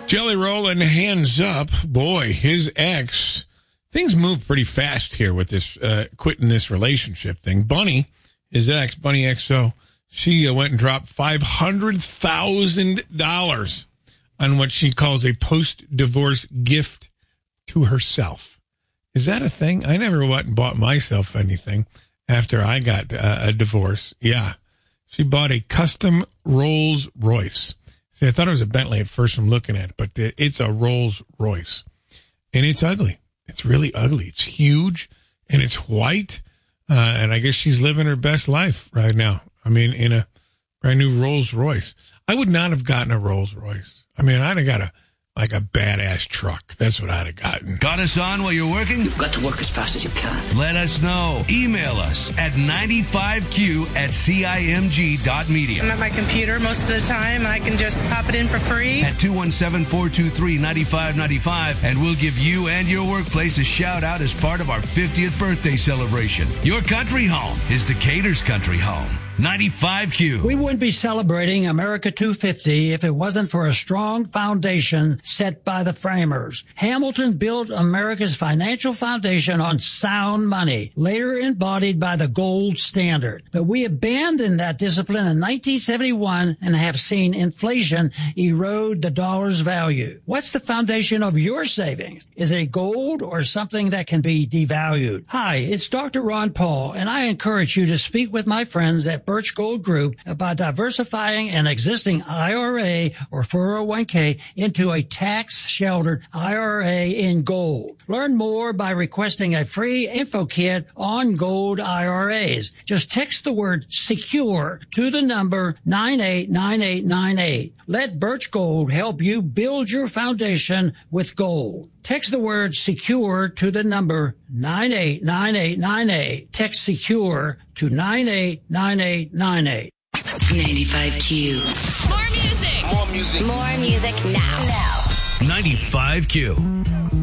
Jelly Rollin' hands up. Boy, his ex. Things move pretty fast here with this quitting this relationship thing. Bunny, his ex, Bunny XO, she went and dropped $500,000 on what she calls a post-divorce gift to herself. Is that a thing? I never went and bought myself anything after I got a divorce. Yeah. She bought a custom Rolls Royce. See, I thought it was a Bentley at first from looking at it, but it's a Rolls Royce. And it's ugly. It's really ugly. It's huge, and it's white. And I guess she's living her best life right now. I mean, in a brand new Rolls Royce. I would not have gotten a Rolls Royce. I mean, I'd have got a badass truck. That's what I'd have gotten. Got us on while you're working? You've got to work as fast as you can. Let us know. Email us at 95q@cimg.media. I'm at my computer most of the time, and I can just pop it in for free. At 217-423-9595, and we'll give you and your workplace a shout-out as part of our 50th birthday celebration. Your country home is Decatur's country home. 95Q. We wouldn't be celebrating America 250 if it wasn't for a strong foundation set by the framers. Hamilton built America's financial foundation on sound money, later embodied by the gold standard. But we abandoned that discipline in 1971 and have seen inflation erode the dollar's value. What's the foundation of your savings? Is it gold or something that can be devalued? Hi, it's Dr. Ron Paul, and I encourage you to speak with my friends at Birch Gold Group about diversifying an existing IRA or 401k into a tax-sheltered IRA in gold. Learn more by requesting a free info kit on gold IRAs. Just text the word SECURE to the number 989898. Let Birch Gold help you build your foundation with gold. Text the word SECURE to the number 989898. Text SECURE to 989898. 95Q. More music. More music now. 95Q.